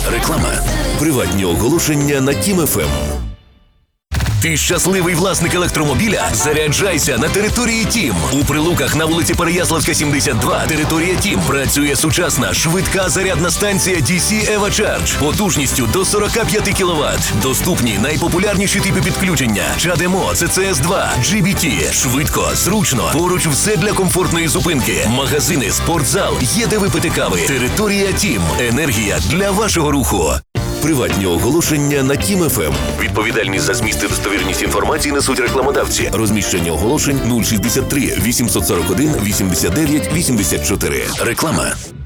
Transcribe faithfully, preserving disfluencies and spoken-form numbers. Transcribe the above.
Реклама. Приватні оголошення на Тім еф ем. Ти щасливий власник електромобіля? Заряджайся на території Тім. У Прилуках на вулиці Переяславська, сімдесят два, територія Тім, працює сучасна, швидка зарядна станція ді сі EvoCharge потужністю до сорок п'ять кіловат. Доступні найпопулярніші типи підключення: чадемо, це це ес два, джі бі ті. Швидко, зручно, поруч все для комфортної зупинки. Магазини, спортзал, є де випити кави. Територія Тім. Енергія для вашого руху. Приватні оголошення на Тім еф ем. Відповідальність за зміст і достовірність інформації несуть рекламодавці. Розміщення оголошень нуль шістдесят три вісімсот сорок один вісімдесят дев'ять вісімдесят чотири. Реклама.